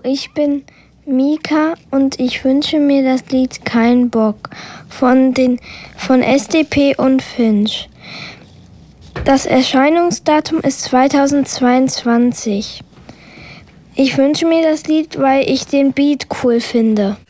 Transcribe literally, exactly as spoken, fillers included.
ich bin Mika und ich wünsche mir das Lied Kein Bock von, den, von S D P und Finch. Das Erscheinungsdatum ist zweitausendzweiundzwanzig. Ich wünsche mir das Lied, weil ich den Beat cool finde.